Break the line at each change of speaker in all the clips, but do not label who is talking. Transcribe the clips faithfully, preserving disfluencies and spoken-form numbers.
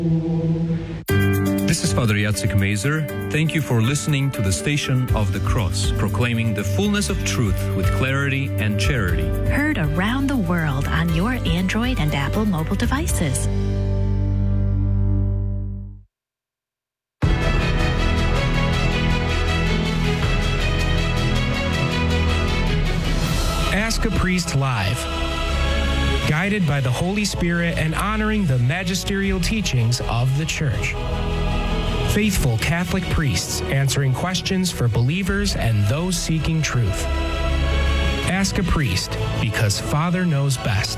This is Father Jacek Mazer. Thank you for listening to the Station of the Cross, proclaiming the fullness of truth with clarity and charity.
Heard around the world on your Android and Apple mobile devices.
Ask a Priest Live. Guided by the Holy Spirit and honoring the magisterial teachings of the Church. Faithful Catholic priests answering questions for believers and those seeking truth. Ask a Priest, because Father knows best.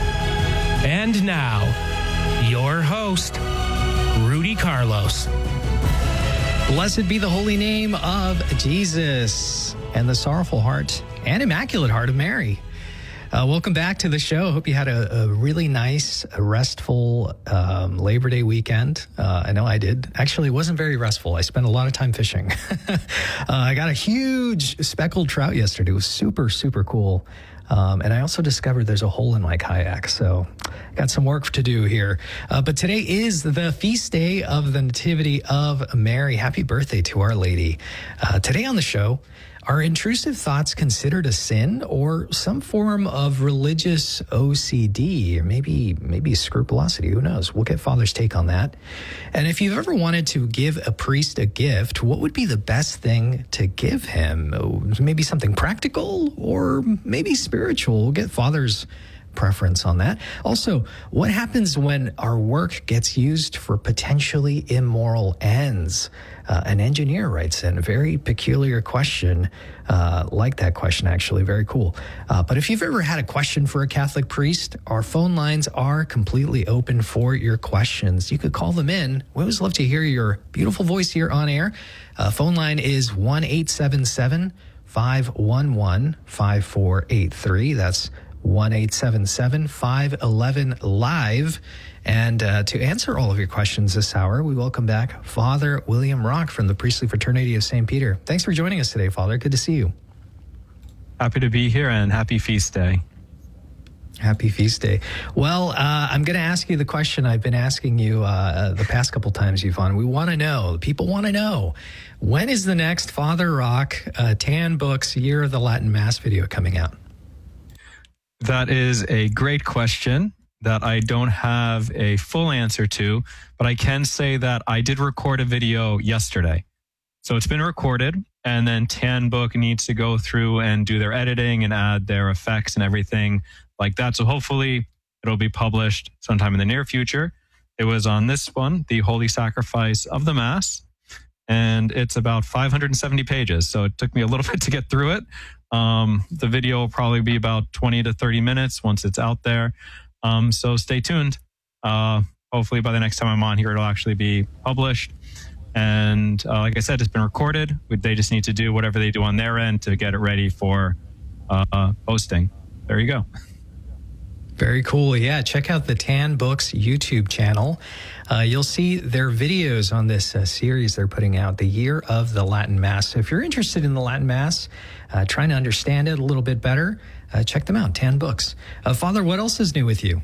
And now, your host, Rudy Carlos.
Blessed be the holy name of Jesus and the sorrowful heart and immaculate heart of Mary. Uh, welcome back to the show. Hope you had a, a really nice, restful um, Labor Day weekend. Uh, I know I did. Actually, it wasn't very restful. I spent a lot of time fishing. uh, I got a huge speckled trout yesterday. It was super, super cool. Um, and I also discovered there's a hole in my kayak, so got some work to do here. Uh, but today is the feast day of the Nativity of Mary. Happy birthday to Our Lady. Uh, today on the show, are intrusive thoughts considered a sin or some form of religious O C D or maybe maybe scrupulosity? Who knows? We'll get Father's take on that. And if you've ever wanted to give a priest a gift, what would be the best thing to give him? Maybe something practical or maybe spiritual. We'll get Father's preference on that. Also, what happens when our work gets used for potentially immoral ends? Uh, an engineer writes in a very peculiar question, uh, like that question, actually. Very cool. Uh, but if you've ever had a question for a Catholic priest, our phone lines are completely open for your questions. You could call them in. We always love to hear your beautiful voice here on air. Uh, phone line is one eight seven seven, five one one, five four eight three. That's one eight seven seven, five one one, live. And uh, to answer all of your questions this hour, we welcome back Father William Rock from the Priestly Fraternity of Saint Peter. Thanks for joining us today, Father. Good to see you.
Happy to be here, and happy feast day.
Happy feast day. Well, uh, I'm going to ask you the question I've been asking you uh, the past couple times you've on. We want to know, people want to know, when is the next Father Rock uh, Tan Books Year of the Latin Mass video coming out?
That is a great question that I don't have a full answer to, but I can say that I did record a video yesterday. So it's been recorded, and then Tan Book needs to go through and do their editing and add their effects and everything like that. So hopefully it'll be published sometime in the near future. It was on this one, The Holy Sacrifice of the Mass, and it's about five hundred seventy pages. So it took me a little bit to get through it. Um, the video will probably be about twenty to thirty minutes once it's out there. Um, so stay tuned. Uh, hopefully by the next time I'm on here, it'll actually be published. And uh, like I said, it's been recorded. They just need to do whatever they do on their end to get it ready for uh, posting. There you go.
Very cool. Yeah, check out the Tan Books YouTube channel. Uh, you'll see their videos on this uh, series they're putting out, the Year of the Latin Mass. So if you're interested in the Latin Mass, uh, trying to understand it a little bit better, uh, check them out, Tan Books. Uh, Father, what else is new with you?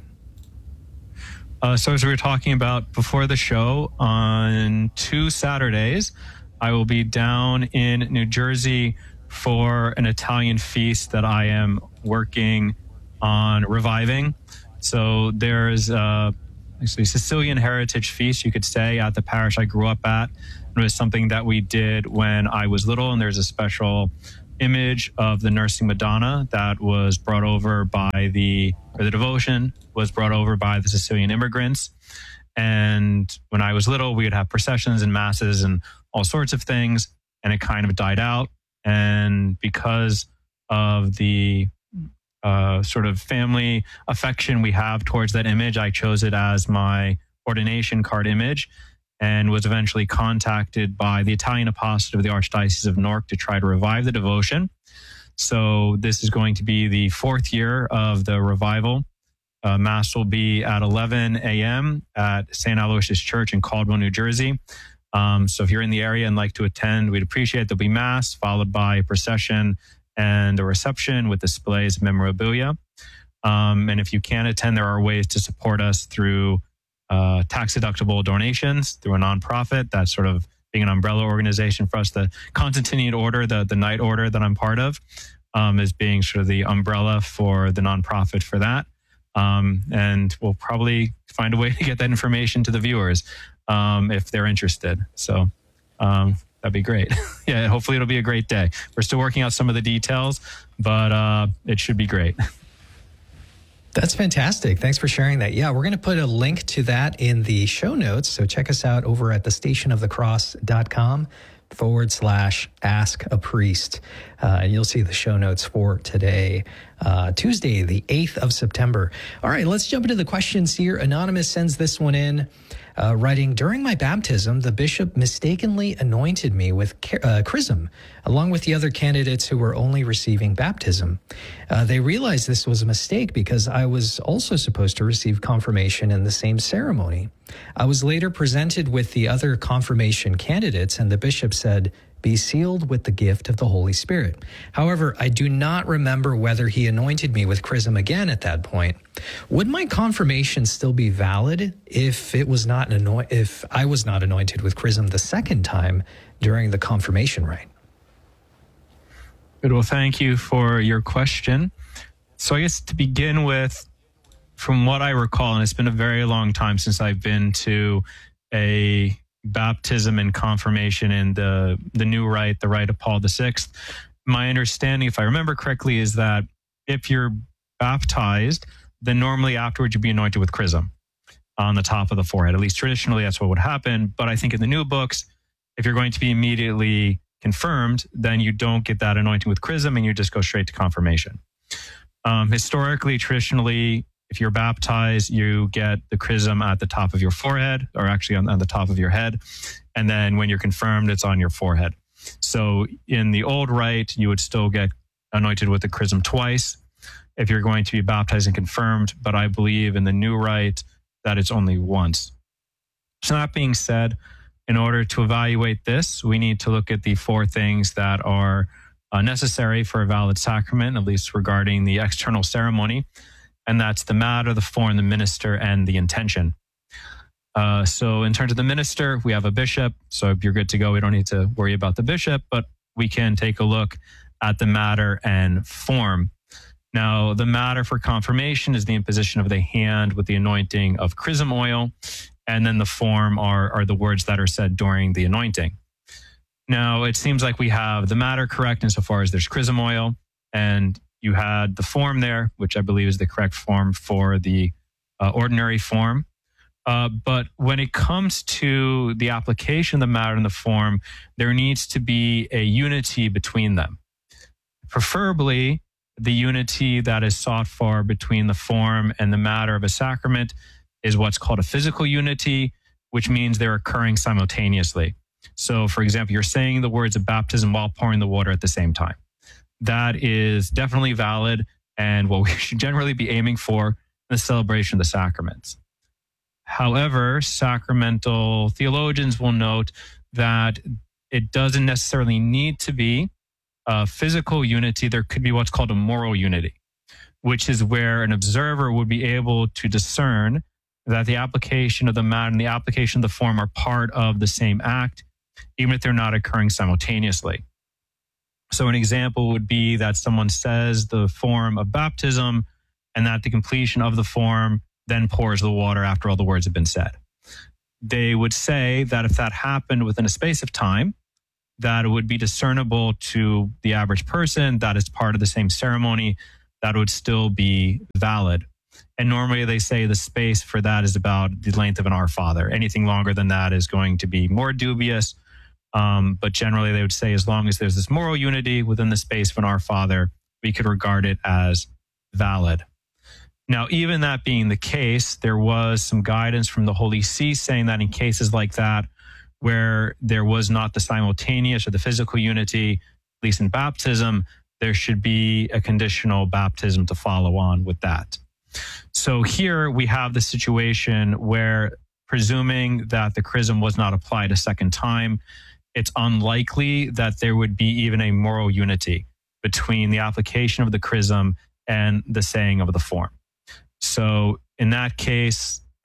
Uh, so as we were talking about before the show, on two Saturdays, I will be down in New Jersey for an Italian feast that I am working on reviving. So there's uh, actually a Sicilian heritage feast, you could say, at the parish I grew up at. It was something that we did when I was little, and there's a special image of the Nursing Madonna that was brought over by the, or the devotion was brought over by the Sicilian immigrants. And when I was little, we would have processions and masses and all sorts of things, and it kind of died out. And because of the uh, sort of family affection we have towards that image, I chose it as my ordination card image, and was eventually contacted by the Italian apostolate of the Archdiocese of Newark to try to revive the devotion. So this is going to be the fourth year of the revival. Uh, Mass will be at eleven a.m. at Saint Aloysius Church in Caldwell, New Jersey. Um, so if you're in the area and like to attend, we'd appreciate it. There'll be Mass, followed by a procession and a reception with displays of memorabilia. Um, and if you can't attend, there are ways to support us through uh, tax-deductible donations through a nonprofit. That's sort of being an umbrella organization for us. The Constantinian Order, the, the Knight Order that I'm part of, um, is being sort of the umbrella for the nonprofit for that. Um, and we'll probably find a way to get that information to the viewers um, if they're interested. So um, that'd be great. Yeah, hopefully it'll be a great day. We're still working out some of the details, but uh, it should be great.
That's fantastic. Thanks for sharing that. Yeah, we're going to put a link to that in the show notes. So check us out over at the station of the cross dot com forward slash ask a priest. Uh, and you'll see the show notes for today, uh, Tuesday, the eighth of September. All right, let's jump into the questions here. Anonymous sends this one in. Uh, writing, during my baptism, the bishop mistakenly anointed me with uh, chrism, along with the other candidates who were only receiving baptism. Uh, they realized this was a mistake because I was also supposed to receive confirmation in the same ceremony. I was later presented with the other confirmation candidates, and the bishop said, "Be sealed with the gift of the Holy Spirit." However, I do not remember whether he anointed me with chrism again at that point. Would my confirmation still be valid if it was not an anoint- if I was not anointed with chrism the second time during the confirmation rite?
Good. Well, thank you for your question. So I guess to begin with, from what I recall, and it's been a very long time since I've been to a baptism and confirmation in the the new rite, the rite of Paul the Sixth. My understanding, if I remember correctly, is that if you're baptized, then normally afterwards you'd be anointed with chrism on the top of the forehead. At least traditionally, that's what would happen. But I think in the new books, if you're going to be immediately confirmed, then you don't get that anointing with chrism and you just go straight to confirmation. Um, historically, traditionally, if you're baptized, you get the chrism at the top of your forehead, or actually on, on the top of your head. And then when you're confirmed, it's on your forehead. So in the old rite, you would still get anointed with the chrism twice if you're going to be baptized and confirmed. But I believe in the new rite that it's only once. So that being said, in order to evaluate this, we need to look at the four things that are uh, necessary for a valid sacrament, at least regarding the external ceremony. And that's the matter, the form, the minister, and the intention. Uh, so in terms of the minister, we have a bishop. So if you're good to go, we don't need to worry about the bishop, but we can take a look at the matter and form. Now, the matter for confirmation is the imposition of the hand with the anointing of chrism oil. And then the form are, are the words that are said during the anointing. Now, it seems like we have the matter correct insofar as there's chrism oil, and you had the form there, which I believe is the correct form for the uh, ordinary form. Uh, but when it comes to the application of the matter and the form, there needs to be a unity between them. Preferably, the unity that is sought for between the form and the matter of a sacrament is what's called a physical unity, which means they're occurring simultaneously. So, for example, you're saying the words of baptism while pouring the water at the same time. That is definitely valid and what we should generally be aiming for in the celebration of the sacraments. However, sacramental theologians will note that it doesn't necessarily need to be a physical unity. There could be what's called a moral unity, which is where an observer would be able to discern that the application of the matter and the application of the form are part of the same act, even if they're not occurring simultaneously. So an example would be that someone says the form of baptism and that the completion of the form then pours the water after all the words have been said. They would say that if that happened within a space of time, that it would be discernible to the average person that is part of the same ceremony, that would still be valid. And normally they say the space for that is about the length of an Our Father. Anything longer than that is going to be more dubious. Um, but generally they would say as long as there's this moral unity within the space of an Our Father, we could regard it as valid. Now, even that being the case, there was some guidance from the Holy See saying that in cases like that, where there was not the simultaneous or the physical unity, at least in baptism, there should be a conditional baptism to follow on with that. So here we have the situation where, presuming that the chrism was not applied a second time, it's unlikely that there would be even a moral unity between the application of the chrism and the saying of the form. So in that case,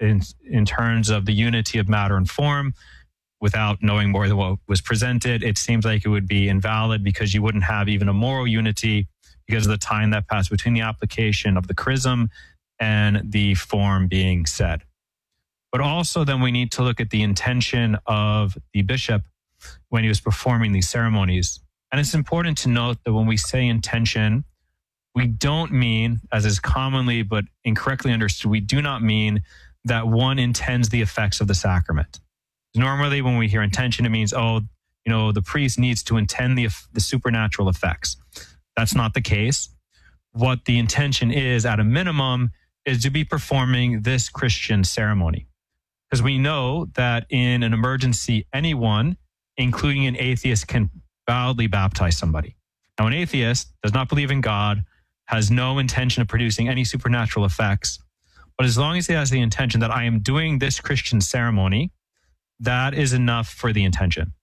in, in terms of the unity of matter and form, without knowing more than what was presented, it seems like it would be invalid because you wouldn't have even a moral unity because of the time that passed between the application of the chrism and the form being said. But also then we need to look at the intention of the bishop when he was performing these ceremonies. And it's important to note that when we say intention, we don't mean, as is commonly but incorrectly understood, we do not mean that one intends the effects of the sacrament. Normally, when we hear intention, it means, oh, you know, the priest needs to intend the, the supernatural effects. That's not the case. What the intention is, at a minimum, is to be performing this Christian ceremony. Because we know that in an emergency, anyone, including an atheist, can validly baptize somebody. Now, an atheist does not believe in God, has no intention of producing any supernatural effects, but as long as he has the intention that I am doing this Christian ceremony, that is enough for the intention.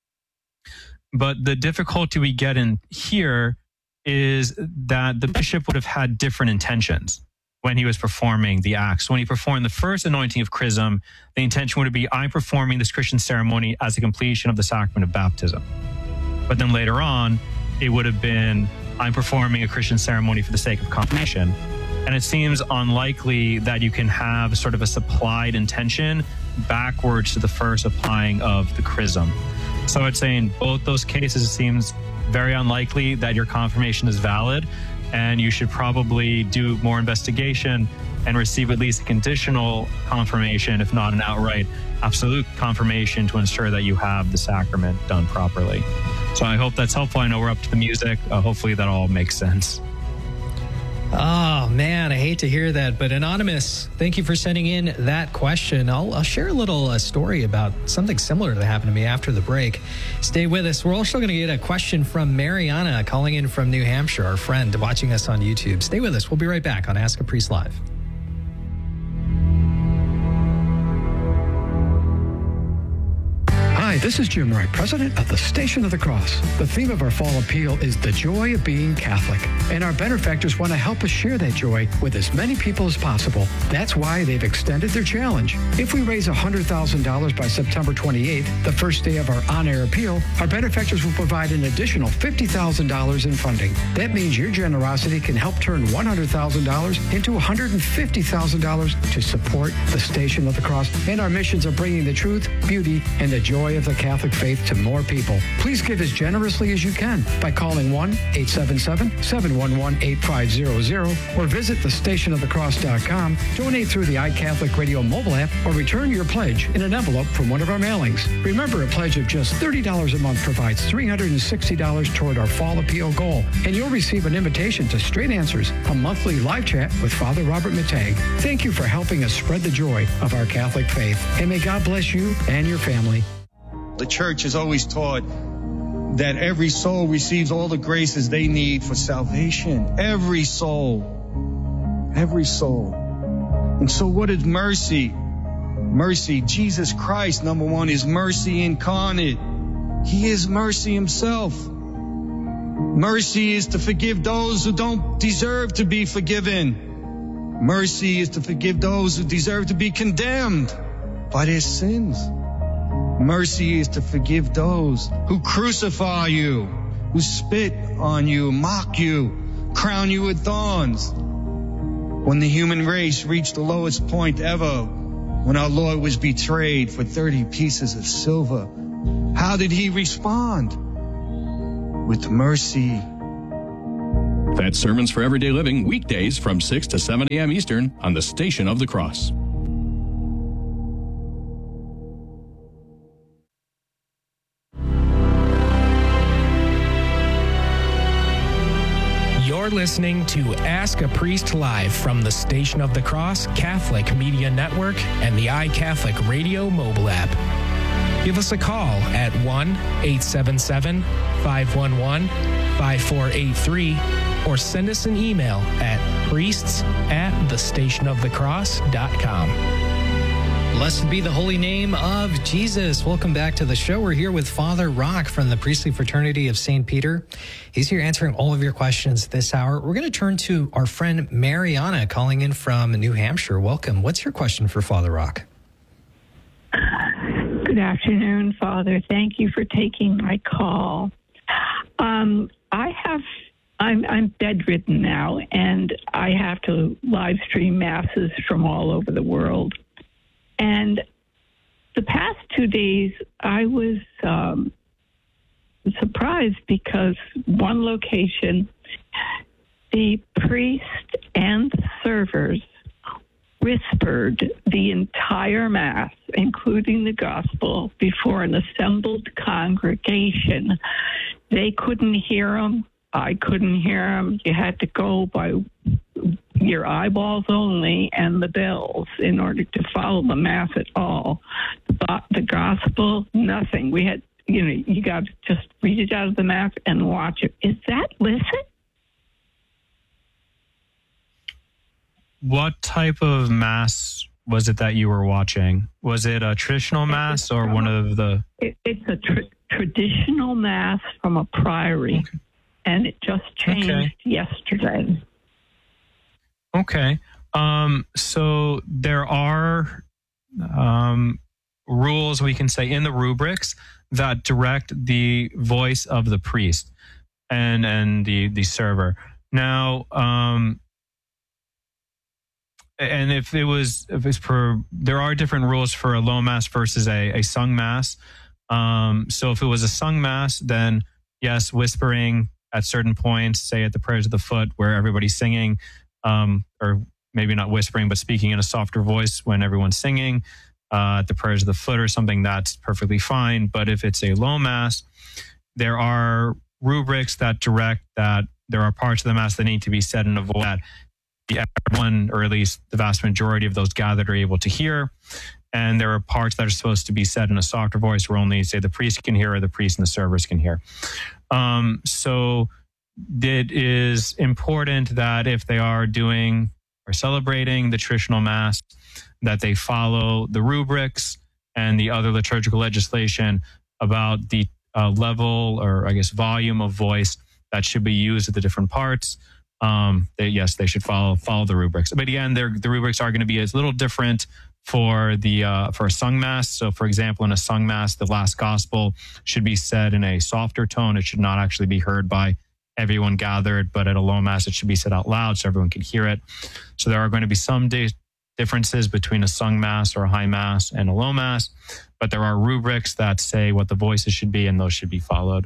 But the difficulty we get in here is that the bishop would have had different intentions when he was performing the acts. When he performed the first anointing of chrism, the intention would be, I'm performing this Christian ceremony as a completion of the sacrament of baptism. But then later on, it would have been, I'm performing a Christian ceremony for the sake of confirmation. And it seems unlikely that you can have sort of a supplied intention backwards to the first applying of the chrism. So I'd say in both those cases, it seems very unlikely that your confirmation is valid, and you should probably do more investigation and receive at least a conditional confirmation, if not an outright absolute confirmation, to ensure that you have the sacrament done properly. So I hope that's helpful. I know we're up to the music. Uh, hopefully that all makes sense.
Oh, man, I hate to hear that. But Anonymous, thank you for sending in that question. I'll, I'll share a little uh, story about something similar that happened to me after the break. Stay with us. We're also going to get a question from Mariana calling in from New Hampshire, our friend watching us on YouTube. Stay with us. We'll be right back on Ask a Priest Live.
Hi, this is Jim Wright, president of the Station of the Cross. The theme of our fall appeal is the joy of being Catholic, and our benefactors want to help us share that joy with as many people as possible. That's why they've extended their challenge. If we raise one hundred thousand dollars by September twenty-eighth, the first day of our on-air appeal, our benefactors will provide an additional fifty thousand dollars in funding. That means your generosity can help turn one hundred thousand dollars into one hundred fifty thousand dollars to support the Station of the Cross and our missions of bringing the truth, beauty, and the joy of the Catholic faith to more people. Please give as generously as you can by calling one eight seven seven, seven one one, eight five zero zero or visit the station of the cross dot com, donate through the iCatholic Radio mobile app, or return your pledge in an envelope from one of our mailings. Remember, a pledge of just thirty dollars a month provides three hundred sixty dollars toward our fall appeal goal, and you'll receive an invitation to Straight Answers, a monthly live chat with Father Robert Matei. Thank you for helping us spread the joy of our Catholic faith, and may God bless you and your family.
The church has always taught that every soul receives all the graces they need for salvation. Every soul. Every soul. And so what is mercy? Mercy, Jesus Christ, number one, is mercy incarnate. He is mercy himself. Mercy is to forgive those who don't deserve to be forgiven. Mercy is to forgive those who deserve to be condemned by their sins. Mercy is to forgive those who crucify you, who spit on you, mock you, crown you with thorns. When the human race reached the lowest point ever, when our Lord was betrayed for thirty pieces of silver, how did he respond? With mercy.
That's Sermons for Everyday Living, weekdays from six to seven a.m. Eastern on the Station of the Cross.
You're listening to Ask a Priest Live from the Station of the Cross Catholic Media Network and the iCatholic Radio mobile app. Give us a call at one eight seven seven, five one one, five four eight three or send us an email at priests at the station of the cross dot com.
Blessed be the holy name of Jesus. Welcome back to the show. We're here with Father Rock from the Priestly Fraternity of Saint Peter. He's here answering all of your questions this hour. We're going to turn to our friend Mariana calling in from New Hampshire. Welcome. What's your question for Father Rock?
Good afternoon, Father. Thank you for taking my call. Um, I have, I'm, I'm bedridden now, and I have to live stream masses from all over the world. And the past two days, I was um, surprised because one location, the priest and the servers whispered the entire Mass, including the Gospel, before an assembled congregation. They couldn't hear them. I couldn't hear them. You had to go by your eyeballs only and the bells in order to follow the Mass at all. The, the Gospel, nothing. We had, you know, you got to just read it out of the Mass and watch it. Is that licit?
What type of Mass was it that you were watching? Was it a traditional Mass or one of the...
It, it's a tr- traditional Mass from a priory, okay. And it just changed okay. yesterday.
Okay. Um, so there are um, rules, we can say, in the rubrics that direct the voice of the priest and, and the, the server. Now... Um, And if it was, if it's per, there are different rules for a low Mass versus a, a sung Mass. Um, so if it was a sung Mass, then yes, whispering at certain points, say at the prayers of the foot where everybody's singing, um, or maybe not whispering, but speaking in a softer voice when everyone's singing, uh, at the prayers of the foot or something, that's perfectly fine. But if it's a low Mass, there are rubrics that direct that there are parts of the Mass that need to be said in a voice that everyone, or at least the vast majority of those gathered, are able to hear. And there are parts that are supposed to be said in a softer voice where only, say, the priest can hear or the priest and the servers can hear. Um, so it is important that if they are doing or celebrating the traditional Mass, that they follow the rubrics and the other liturgical legislation about the uh, level or, I guess, volume of voice that should be used at the different parts. Um, they, yes, they should follow follow the rubrics. But again, the rubrics are going to be a little different for the uh, for a sung Mass. So, for example, in a sung Mass, the last Gospel should be said in a softer tone. It should not actually be heard by everyone gathered. But at a low Mass, it should be said out loud so everyone can hear it. So there are going to be some di- differences between a sung Mass or a high Mass and a low Mass. But there are rubrics that say what the voices should be, and those should be followed.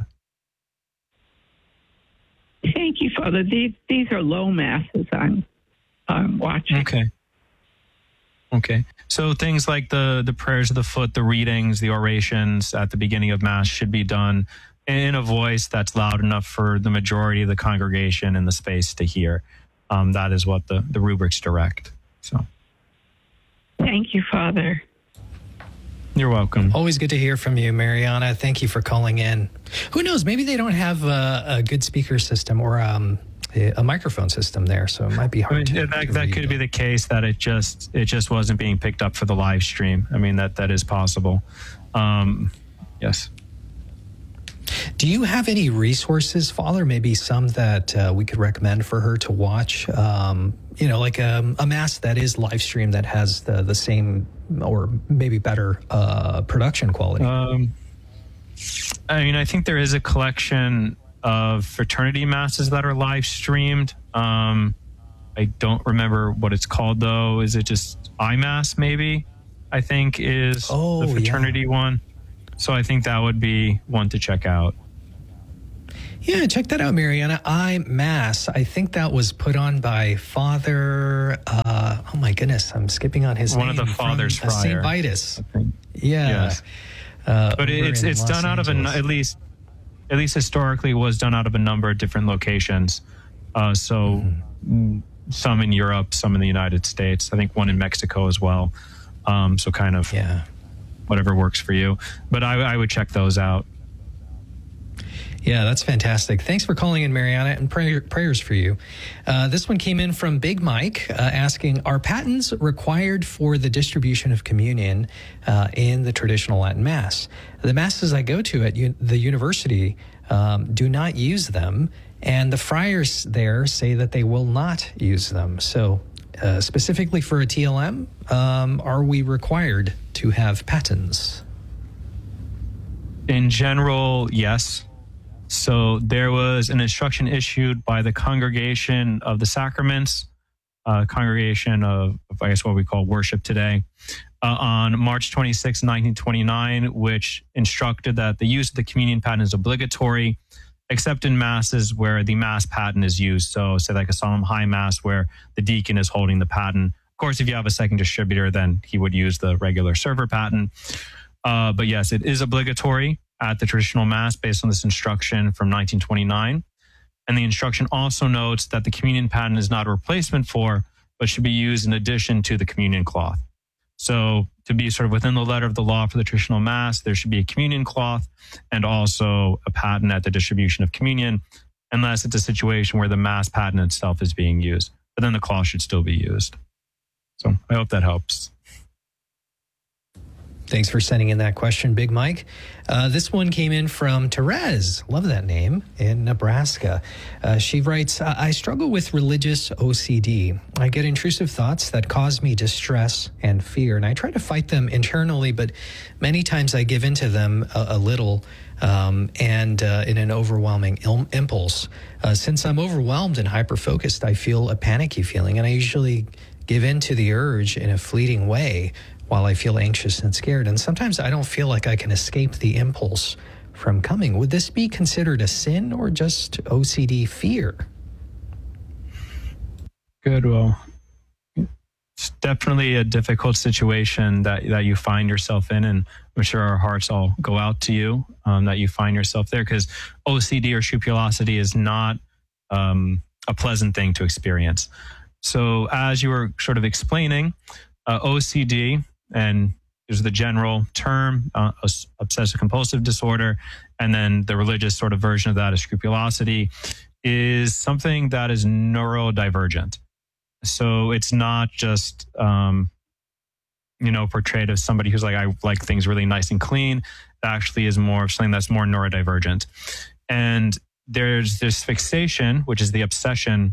Thank you, Father. These these are low Masses I'm I'm watching.
Okay. Okay. So things like the the prayers of the foot, the readings, the orations at the beginning of Mass should be done in a voice that's loud enough for the majority of the congregation in the space to hear. Um, that is what the, the rubrics direct. So.
Thank you, Father.
You're welcome.
Always good to hear from you, Mariana. Thank you for calling in. Who knows? Maybe they don't have a, a good speaker system or um, a, a microphone system there, so it might be hard.
I mean,
to,
that
to
that could be the case that it just it just wasn't being picked up for the live stream. I mean, that that is possible. Um, yes.
Do you have any resources, Father? Maybe some that uh, we could recommend for her to watch? Um, you know, like a, a Mass that is live stream that has the, the same or maybe better uh, production quality.
Um, I mean, I think there is a collection of fraternity Masses that are live streamed. Um, I don't remember what it's called, though. Is it just iMass, maybe? I think is
oh,
the fraternity
yeah.
one. So I think that would be one to check out.
Yeah, check that out, Mariana. iMass. I think that was put on by Father, uh, oh my goodness, I'm skipping on his
one
name.
One of the fathers,
from, uh, Saint Vitus. Yeah.
Yes.
Uh,
but it's it's
Los
done out
Angeles.
of a, at least, at least historically, it was done out of a number of different locations. Uh, so mm-hmm. some in Europe, some in the United States. I think one in Mexico as well. Um, so kind of
yeah.
whatever works for you. But I, I would check those out.
Yeah, that's fantastic. Thanks for calling in, Mariana, and pray, prayers for you. Uh, this one came in from Big Mike uh, asking, are patens required for the distribution of communion uh, in the traditional Latin Mass? The Masses I go to at u- the university um, do not use them, and the friars there say that they will not use them. So uh, specifically for a T L M, um, are we required to have patens?
In general, yes. So there was an instruction issued by the Congregation of the Sacraments, uh, Congregation of, I guess, what we call worship today, uh, on March twenty-sixth, nineteen twenty-nine, which instructed that the use of the communion paten is obligatory, except in masses where the mass paten is used. So say like a solemn high mass where the deacon is holding the paten. Of course, if you have a second distributor, then he would use the regular server paten. Uh, but yes, it is obligatory at the traditional Mass based on this instruction from nineteen twenty-nine. And the instruction also notes that the communion paten is not a replacement for, but should be used in addition to the communion cloth. So to be sort of within the letter of the law for the traditional Mass, there should be a communion cloth and also a paten at the distribution of communion, unless it's a situation where the Mass paten itself is being used. But then the cloth should still be used. So I hope that helps.
Thanks for sending in that question, Big Mike. Uh, this one came in from Therese, love that name, in Nebraska. Uh, she writes, I struggle with religious O C D. I get intrusive thoughts that cause me distress and fear, and I try to fight them internally, but many times I give into them a, a little um, and uh, in an overwhelming il- impulse. Uh, since I'm overwhelmed and hyper-focused, I feel a panicky feeling, and I usually give in to the urge in a fleeting way while I feel anxious and scared. And sometimes I don't feel like I can escape the impulse from coming. Would this be considered a sin or just O C D fear?
Good. Well, it's definitely a difficult situation that, that you find yourself in. And I'm sure our hearts all go out to you um, that you find yourself there, because O C D or scrupulosity is not um, a pleasant thing to experience. So as you were sort of explaining, uh, O C D, and is the general term, uh, obsessive compulsive disorder, and then the religious sort of version of that is scrupulosity, is something that is neurodivergent. So it's not just, um, you know, portrayed as somebody who's like, I like things really nice and clean. It actually is more of something that's more neurodivergent. And there's this fixation, which is the obsession.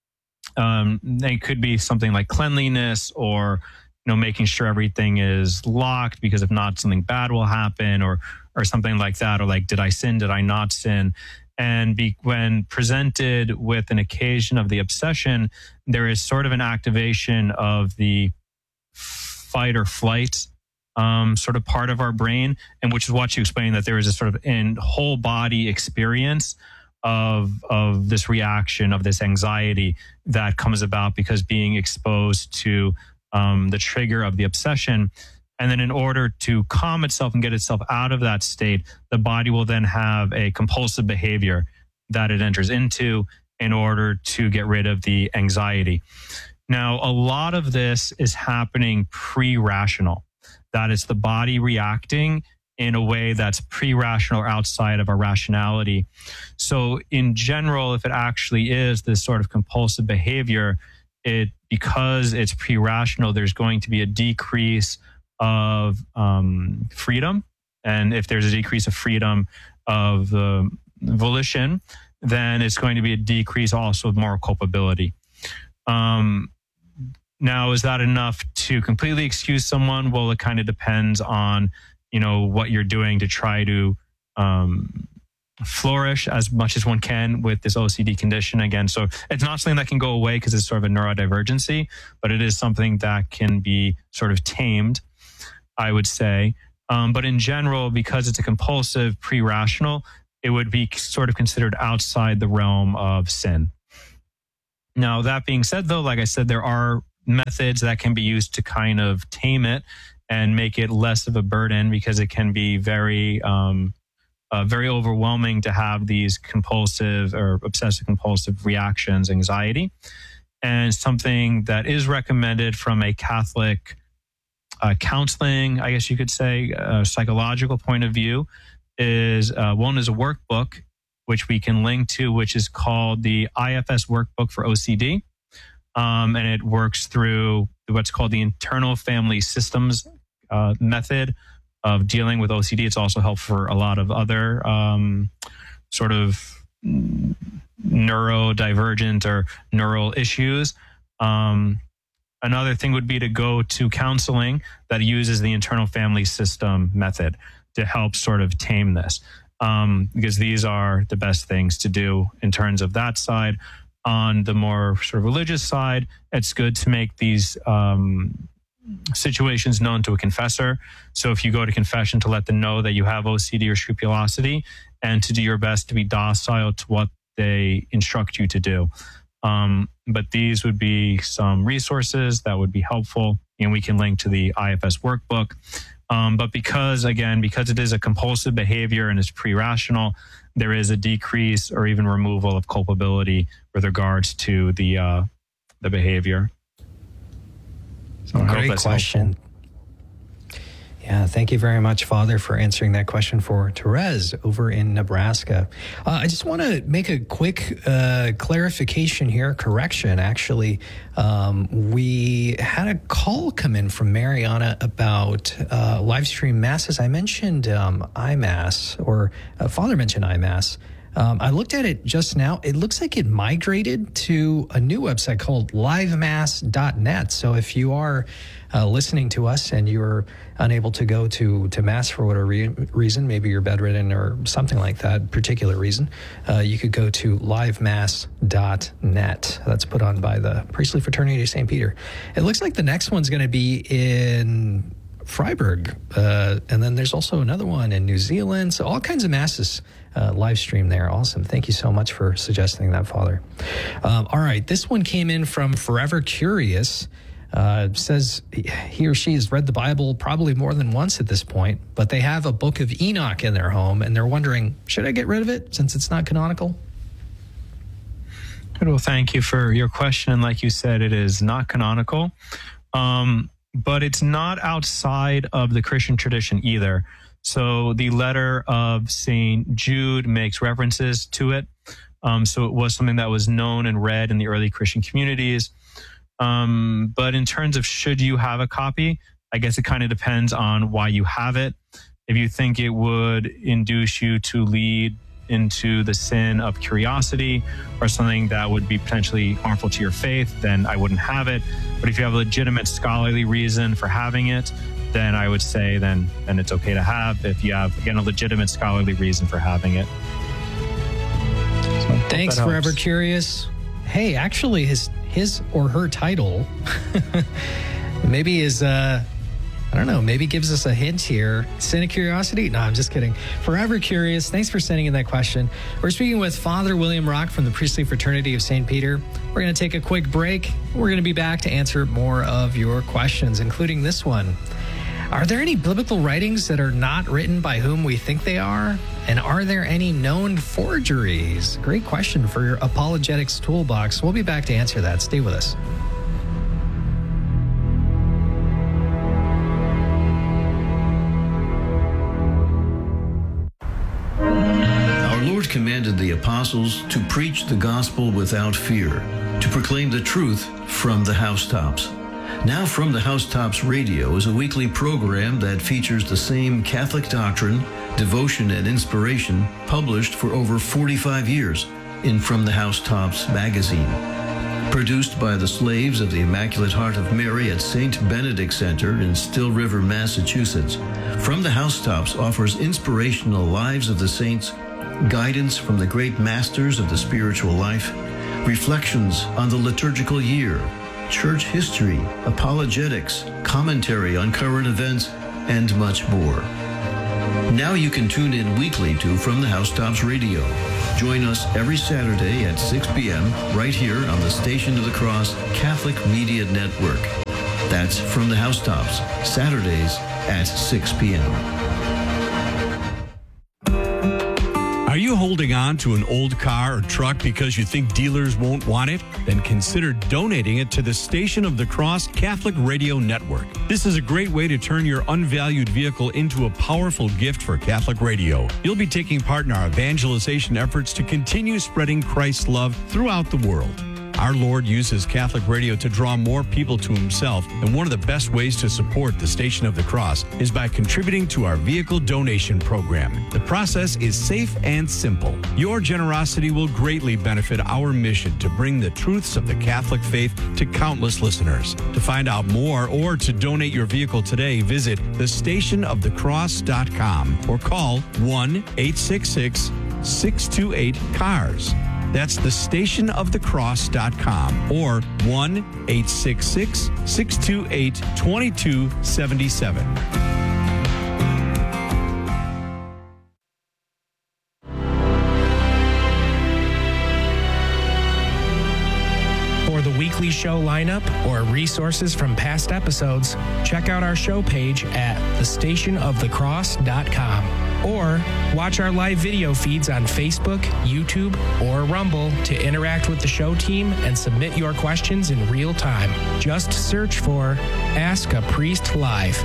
Um, it could be something like cleanliness, or you know, making sure everything is locked, because if not, something bad will happen, or or something like that, or like, did I sin? Did I not sin? And be, when presented with an occasion of the obsession, there is sort of an activation of the fight or flight um, sort of part of our brain, and which is what you explained, that there is a sort of in whole body experience of of this reaction, of this anxiety that comes about because being exposed to um, the trigger of the obsession. And then in order to calm itself and get itself out of that state, the body will then have a compulsive behavior that it enters into in order to get rid of the anxiety. Now, a lot of this is happening pre-rational. That is the body reacting in a way that's pre-rational or outside of our rationality. So in general, if it actually is this sort of compulsive behavior, it because it's pre-rational, there's going to be a decrease of um, freedom. And if there's a decrease of freedom of the volition, then it's going to be a decrease also of moral culpability. Um, now, is that enough to completely excuse someone? Well, it kind of depends on, you know, what you're doing to try to um, flourish as much as one can with this O C D condition. Again, so it's not something that can go away because it's sort of a neurodivergency, but it is something that can be sort of tamed, I would say. Um, but in general, because it's a compulsive pre-rational, it would be sort of considered outside the realm of sin. Now, that being said, though, like I said, there are methods that can be used to kind of tame it and make it less of a burden, because it can be very, um, uh, very overwhelming to have these compulsive or obsessive compulsive reactions, anxiety. And something that is recommended from a Catholic uh, counseling, I guess you could say, uh, psychological point of view, is uh, one is a workbook which we can link to, which is called the I F S Workbook for O C D. Um, and it works through what's called the Internal Family Systems uh, method of dealing with O C D. It's also helpful for a lot of other um, sort of neurodivergent or neural issues. Um, another thing would be to go to counseling that uses the Internal Family System method to help sort of tame this, um, because these are the best things to do in terms of that side. On the more sort of religious side, it's good to make these um, situations known to a confessor. So if you go to confession, to let them know that you have O C D or scrupulosity, and to do your best to be docile to what they instruct you to do. Um, but these would be some resources that would be helpful, and we can link to the I F S workbook. Um, but because, again, because it is a compulsive behavior and is pre-rational, there is a decrease or even removal of culpability with regards to the uh, the behavior. So I hope
Great
that's
question.
helpful.
Yeah, thank you very much, Father, for answering that question for Therese over in Nebraska. Uh, I just want to make a quick uh, clarification here, correction, actually. Um, we had a call come in from Mariana about uh, live stream masses. I mentioned um, iMass, or uh, Father mentioned iMass. Um, I looked at it just now. It looks like it migrated to a new website called live mass dot net. So if you are uh, listening to us and you're unable to go to, to Mass for whatever re- reason, maybe you're bedridden or something like that, particular reason, uh, you could go to live mass dot net. That's put on by the Priestly Fraternity of Saint Peter. It looks like the next one's going to be in Freiburg. Uh, and then there's also another one in New Zealand. So all kinds of masses uh, live stream there. Awesome. Thank you so much for suggesting that, Father. Um, all right. This one came in from Forever Curious. Uh, says he or she has read the Bible probably more than once at this point, but they have a book of Enoch in their home and they're wondering, should I get rid of it since it's not canonical?
Good. Well, thank you for your question. And like you said, it is not canonical. Um, but it's not outside of the Christian tradition either. So the letter of Saint Jude makes references to it. Um, so it was something that was known and read in the early Christian communities. Um, but in terms of should you have a copy, I guess it kind of depends on why you have it. If you think it would induce you to lead into the sin of curiosity or something that would be potentially harmful to your faith, then I wouldn't have it. But if you have a legitimate scholarly reason for having it, then I would say then, then it's okay to have, if you have, again, a legitimate scholarly reason for having it. So
thanks, Forever Curious. Hey, actually, his his or her title maybe is, uh, I don't know, maybe gives us a hint here. Sin of Curiosity? No, I'm just kidding. Forever Curious, thanks for sending in that question. We're speaking with Father William Rock from the Priestly Fraternity of Saint Peter. We're going to take a quick break. We're going to be back to answer more of your questions, including this one. Are there any biblical writings that are not written by whom we think they are? And are there any known forgeries? Great question for your apologetics toolbox. We'll be back to answer that. Stay with us.
Our Lord commanded the apostles to preach the gospel without fear, to proclaim the truth from the housetops. Now From the Housetops Radio is a weekly program that features the same Catholic doctrine, devotion, and inspiration published for over forty-five years in From the Housetops magazine. Produced by the Slaves of the Immaculate Heart of Mary at Saint Benedict Center in Still River, Massachusetts, From the Housetops offers inspirational lives of the saints, guidance from the great masters of the spiritual life, reflections on the liturgical year, church history, apologetics, commentary on current events, and much more. Now you can tune in weekly to From the Housetops Radio. Join us every Saturday at six p.m. right here on the Station of the Cross Catholic Media Network. That's From the Housetops, Saturdays at six p.m.
Are you holding on to an old car or truck because you think dealers won't want it? Then consider donating it to the Station of the Cross Catholic Radio Network. This is a great way to turn your unvalued vehicle into a powerful gift for Catholic radio. You'll be taking part in our evangelization efforts to continue spreading Christ's love throughout the world. Our Lord uses Catholic radio to draw more people to himself, and one of the best ways to support the Station of the Cross is by contributing to our vehicle donation program. The process is safe and simple. Your generosity will greatly benefit our mission to bring the truths of the Catholic faith to countless listeners. To find out more or to donate your vehicle today, visit the station of the cross dot com or call one eight six six, six two eight, C A R S. That's the station of the cross dot com or one eight six six, six two eight, two two seven seven.
For the weekly show lineup or resources from past episodes, check out our show page at the station of the cross dot com. Or watch our live video feeds on Facebook, YouTube, or Rumble to interact with the show team and submit your questions in real time. Just search for Ask a Priest Live.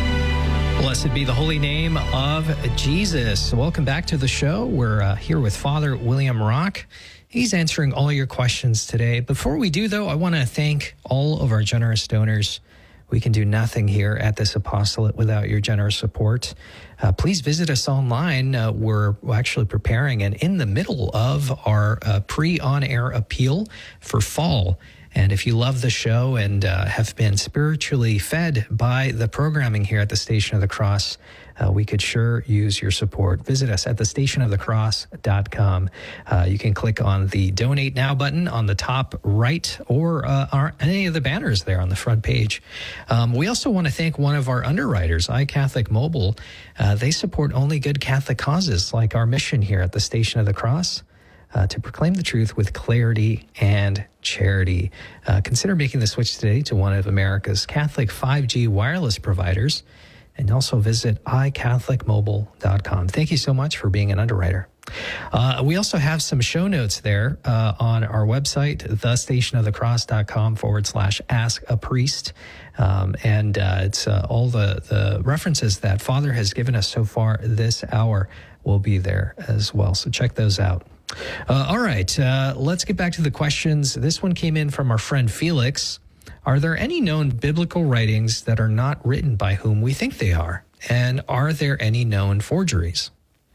Blessed be the holy name of Jesus. Welcome back to the show. We're uh, here with Father William Rock. He's answering all your questions today. Before we do, though, I want to thank all of our generous donors. We can do nothing here at this apostolate without your generous support. Uh, please visit us online. Uh, we're actually preparing and in the middle of our uh, pre-on-air appeal for fall. And if you love the show and uh, have been spiritually fed by the programming here at the Station of the Cross, uh, we could sure use your support. Visit us at the station of the cross dot com. Uh, you can click on the Donate Now button on the top right or uh, our, any of the banners there on the front page. Um, we also want to thank one of our underwriters, iCatholic Mobile. Uh, they support only good Catholic causes like our mission here at the Station of the Cross. Uh, to proclaim the truth with clarity and charity. Uh, consider making the switch today to one of America's Catholic five G wireless providers, and also visit i catholic mobile dot com. Thank you so much for being an underwriter. Uh, we also have some show notes there uh, on our website, the station of the cross dot com forward slash ask a priest. Um, and uh, it's uh, all the, the references that Father has given us so far this hour will be there as well. So check those out. Uh, all right, uh, let's get back to the questions. This one came in from our friend Felix. Are there any known biblical writings that are not written by whom we think they are? And are there any known forgeries?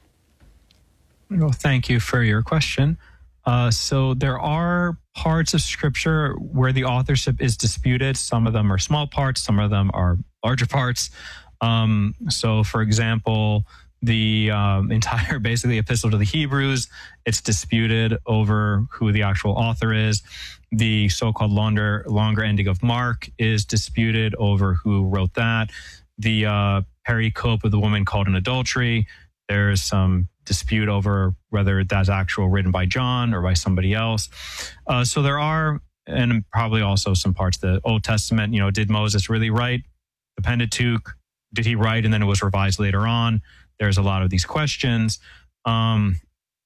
Well, thank you for your question. Uh, so there are parts of Scripture where the authorship is disputed. Some of them are small parts. Some of them are larger parts. Um, so, for example, the um, entire, basically, Epistle to the Hebrews, it's disputed over who the actual author is. The so-called longer, longer ending of Mark is disputed over who wrote that. The uh, pericope of the woman caught in adultery, there's some dispute over whether that's actual written by John or by somebody else. Uh, so there are, and probably also some parts of the Old Testament, you know, did Moses really write the Pentateuch? Did he write and then it was revised later on? There's a lot of these questions. Um,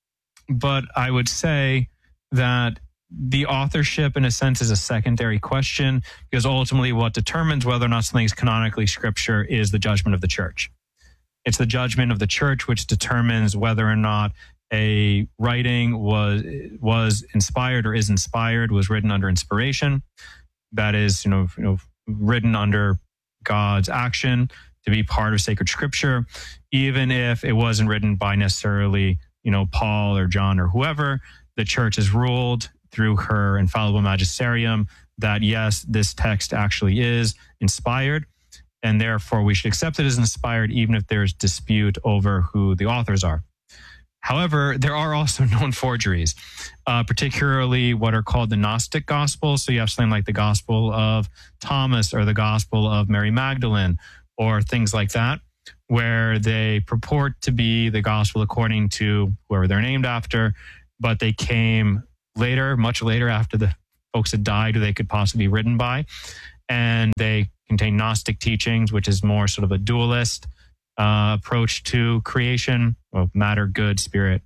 but I would say that the authorship, in a sense, is a secondary question, because ultimately what determines whether or not something is canonically scripture is the judgment of the church. It's the judgment of the church which determines whether or not a writing was was inspired or is inspired, was written under inspiration. That is, you know, you know, written under God's action to be part of sacred scripture, even if it wasn't written by necessarily, you know, Paul or John or whoever. The church has ruled through her infallible magisterium that, yes, this text actually is inspired, and therefore we should accept it as inspired, even if there's dispute over who the authors are. However, there are also known forgeries, uh, particularly what are called the Gnostic Gospels. So you have something like the Gospel of Thomas or the Gospel of Mary Magdalene or things like that, where they purport to be the gospel according to whoever they're named after, but they came later, much later after the folks had died who they could possibly be written by. And they contain Gnostic teachings, which is more sort of a dualist uh, approach to creation, well, matter, good, spirit,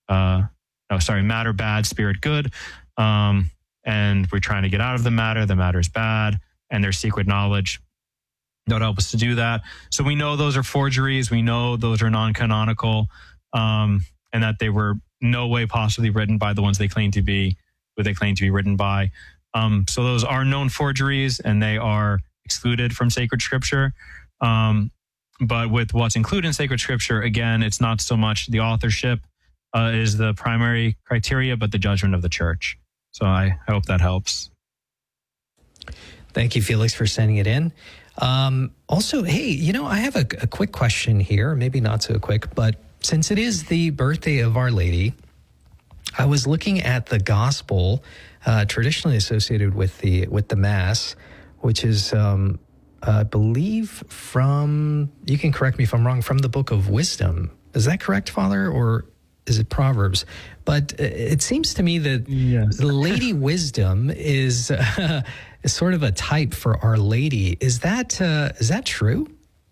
uh, no, sorry, matter bad, spirit good. Um, and we're trying to get out of the matter. The matter is bad, and there's secret knowledge that would help us to do that. So we know those are forgeries. We know those are non-canonical, um, and that they were no way possibly written by the ones they claim to be, who they claim to be written by. Um, so those are known forgeries, and they are excluded from sacred scripture. Um, but with what's included in sacred scripture, again, it's not so much the authorship uh, is the primary criteria, but the judgment of the church. So I, I hope that helps.
Thank you, Felix, for sending it in. Um, also, hey, you know, I have a, a quick question here, maybe not so quick, but since it is the birthday of Our Lady, I was looking at the gospel uh, traditionally associated with the with the Mass, which is, um, I believe, from, you can correct me if I'm wrong, from the Book of Wisdom. Is that correct, Father, or is it Proverbs? But it seems to me that yes. the Lady Wisdom is, uh, is sort of a type for Our Lady. Is that uh, is that true?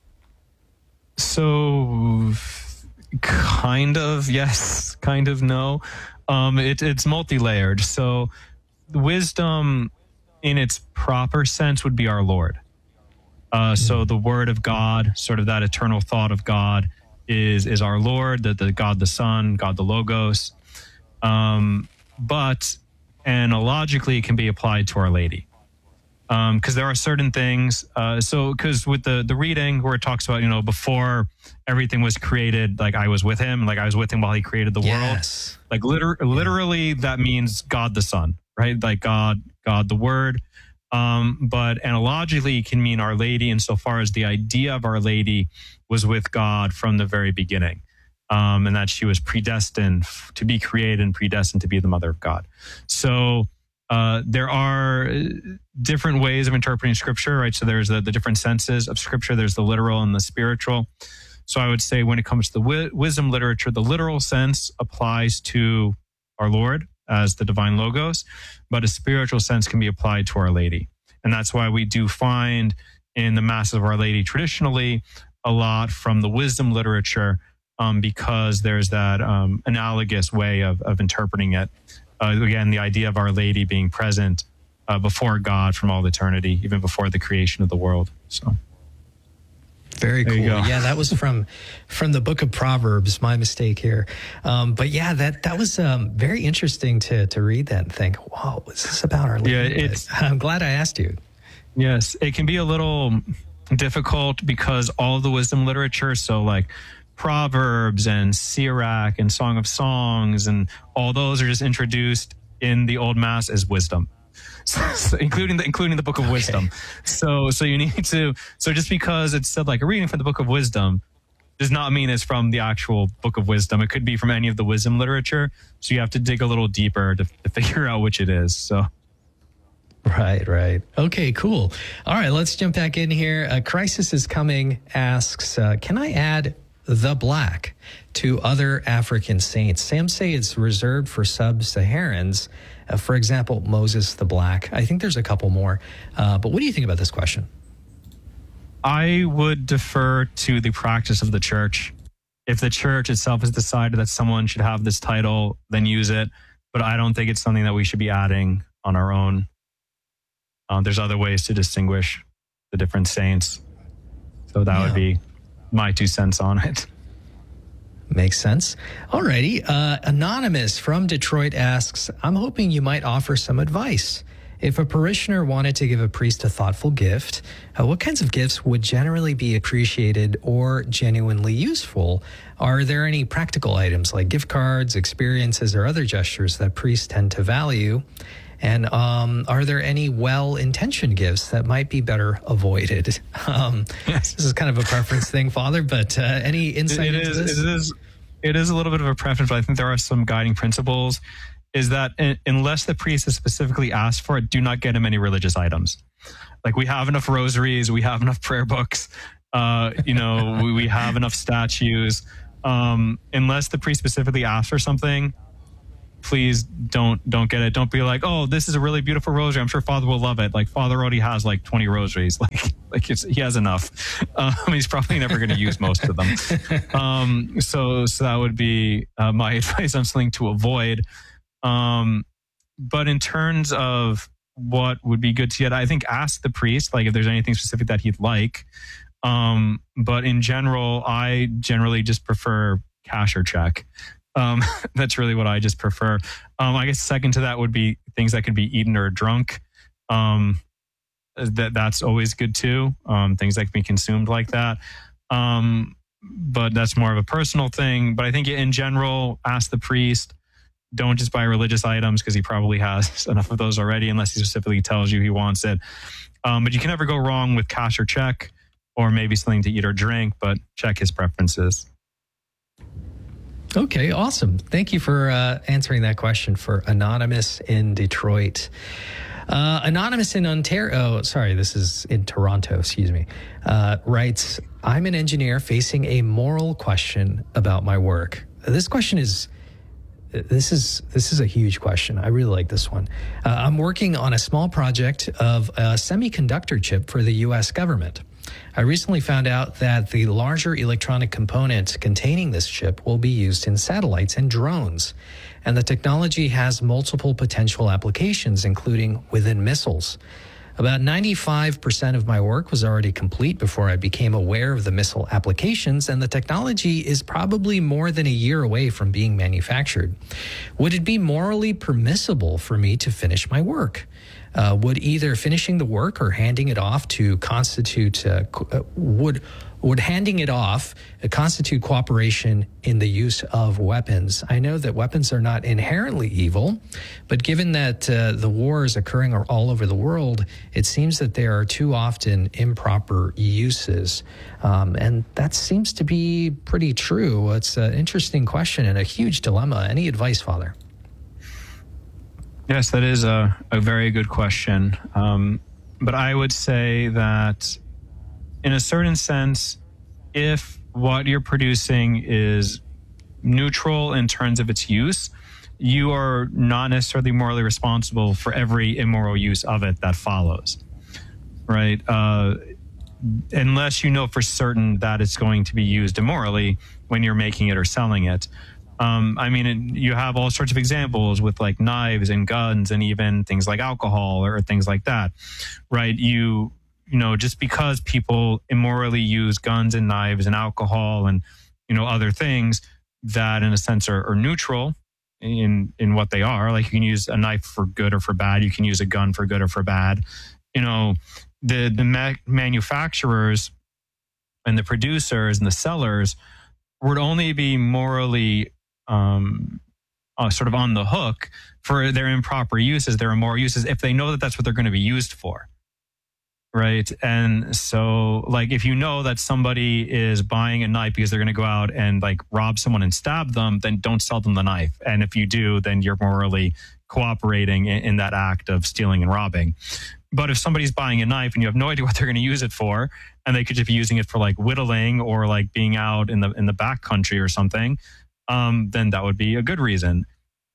So, kind of yes, kind of no. Um, it, it's multi-layered. So, wisdom, in its proper sense, would be our Lord. Uh, so, the Word of God, sort of that eternal thought of God, is is our Lord, the, the God the Son, God the Logos. Um, but analogically, it can be applied to Our Lady. Um, because there are certain things, uh, so because with the, the reading where it talks about, you know, before everything was created, like I was with him, like I was with him while he created the
yes.
world. Like liter- literally that means God the Son, right? Like God, God the Word. Um, but analogically, it can mean Our Lady insofar as the idea of Our Lady was with God from the very beginning. Um, and that she was predestined to be created and predestined to be the mother of God. So uh, there are different ways of interpreting scripture, right? So there's the, the different senses of scripture. There's the literal and the spiritual. So I would say when it comes to the wi- wisdom literature, the literal sense applies to our Lord as the divine logos, but a spiritual sense can be applied to Our Lady. And that's why we do find in the Mass of Our Lady traditionally a lot from the wisdom literature, um, because there's that um, analogous way of, of interpreting it. Uh, again, the idea of Our Lady being present uh, before God from all eternity, even before the creation of the world. So,
very cool. Yeah, that was from from the Book of Proverbs. My mistake here, um, but yeah, that that was um, very interesting to to read that and think, wow, is this about Our Lady?
Yeah, it's,
I'm glad I asked you.
Yes, it can be a little difficult because all of the wisdom literature, so like Proverbs and Sirach and Song of Songs and all those are just introduced in the Old Mass as wisdom, so, so including the including the Book of okay. Wisdom. So so you need to so just because it's said like a reading from the Book of Wisdom does not mean it's from the actual Book of Wisdom. It could be from any of the wisdom literature. So you have to dig a little deeper to, to figure out which it is. So.
Right, right. Okay, cool. All right, let's jump back in here. Uh, Crisis is Coming asks, uh, can I add the Black to other African saints? Some say it's reserved for sub-Saharans. Uh, for example, Moses the Black. I think there's a couple more. Uh, but what do you think about this question?
I would defer to the practice of the church. If the church itself has decided that someone should have this title, then use it. But I don't think it's something that we should be adding on our own. Uh, there's other ways to distinguish the different saints. So that yeah. would be my two cents on it.
Makes sense. All righty. Uh, Anonymous from Detroit asks, I'm hoping you might offer some advice. If a parishioner wanted to give a priest a thoughtful gift, uh, what kinds of gifts would generally be appreciated or genuinely useful? Are there any practical items like gift cards, experiences, or other gestures that priests tend to value? And um, are there any well-intentioned gifts that might be better avoided? Um, yes. This is kind of a preference thing, Father, but uh, any insight
it, it
into
is,
this?
It is, it is a little bit of a preference, but I think there are some guiding principles, is that in, unless the priest has specifically asked for it, do not get him any religious items. Like we have enough rosaries, we have enough prayer books, uh, you know, we, we have enough statues. Um, unless the priest specifically asks for something, please don't don't get it. Don't be like, oh, this is a really beautiful rosary. I'm sure Father will love it. Like Father already has like twenty rosaries. Like like it's, he has enough. Um, he's probably never going to use most of them. Um, so so that would be uh, my advice on something to avoid. Um, but in terms of what would be good to get, I think ask the priest, like if there's anything specific that he'd like. Um, but in general, I generally just prefer cash or check. Um, that's really what I just prefer. Um, I guess second to that would be things that could be eaten or drunk. Um, that that's always good too. Um, things that can be consumed like that. Um, but that's more of a personal thing. But I think in general, ask the priest. Don't just buy religious items because he probably has enough of those already, unless he specifically tells you he wants it. Um, but you can never go wrong with cash or check, or maybe something to eat or drink, but check his preferences.
Okay, awesome. Thank you for uh, answering that question for Anonymous in Detroit. Uh, Anonymous in Ontario, oh, sorry, this is in Toronto, excuse me, uh, writes, I'm an engineer facing a moral question about my work. This question is, this is, this is a huge question. I really like this one. Uh, I'm working on a small project of a semiconductor chip for the U S government. I recently found out that the larger electronic component containing this chip will be used in satellites and drones, and the technology has multiple potential applications, including within missiles. About ninety-five percent of my work was already complete before I became aware of the missile applications, and the technology is probably more than a year away from being manufactured. Would it be morally permissible for me to finish my work? Uh, would either finishing the work or handing it off to constitute uh, co- would would handing it off uh, constitute cooperation in the use of weapons? I know that weapons are not inherently evil, but given that uh, the wars occurring are all over the world, it seems that there are too often improper uses, um, and that seems to be pretty true. It's an interesting question and a huge dilemma. Any advice, Father?
Yes, that is a, a very good question. Um, but I would say that in a certain sense, if what you're producing is neutral in terms of its use, you are not necessarily morally responsible for every immoral use of it that follows, right? Uh, unless you know for certain that it's going to be used immorally when you're making it or selling it. Um, I mean, it, you have all sorts of examples with like knives and guns and even things like alcohol or things like that, right? You, you know, just because people immorally use guns and knives and alcohol and, you know, other things that in a sense are, are neutral in, in what they are. Like you can use a knife for good or for bad. You can use a gun for good or for bad. You know, the, the ma- manufacturers and the producers and the sellers would only be morally um, uh, sort of on the hook for their improper uses, their immoral uses, if they know that that's what they're going to be used for. Right. And so like, if you know that somebody is buying a knife because they're going to go out and like rob someone and stab them, then don't sell them the knife. And if you do, then you're morally cooperating in, in that act of stealing and robbing. But if somebody's buying a knife and you have no idea what they're going to use it for, and they could just be using it for like whittling or like being out in the in the back country or something, um, then that would be a good reason.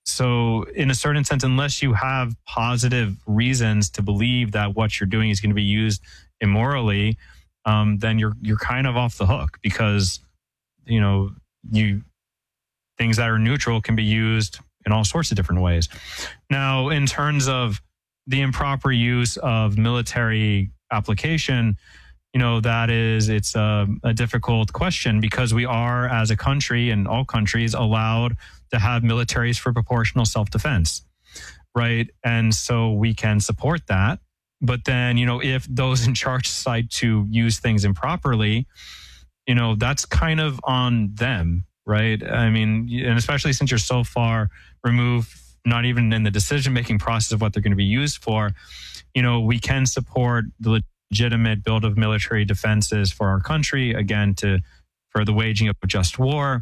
So in a certain sense, unless you have positive reasons to believe that what you're doing is going to be used immorally, um, then you're you're kind of off the hook, because you know you things that are neutral can be used in all sorts of different ways. Now, in terms of the improper use of military application, you know, that is, it's a, a difficult question, because we are, as a country and all countries, allowed to have militaries for proportional self-defense, right? And so we can support that. But then, you know, if those in charge decide to use things improperly, you know, that's kind of on them, right? I mean, and especially since you're so far removed, not even in the decision-making process of what they're going to be used for, you know, we can support the legitimate build of military defenses for our country, again, to for the waging of a just war.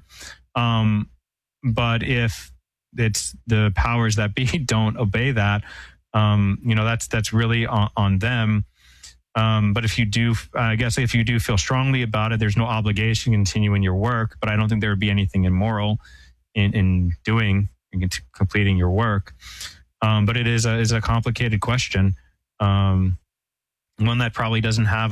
Um, but if it's the powers that be don't obey that, um, you know, that's that's really on, on them. Um, but if you do, I guess if you do feel strongly about it, there's no obligation to continue in your work. But I don't think there would be anything immoral in, in doing and completing your work. Um, but it is a, is a complicated question, um, one that probably doesn't have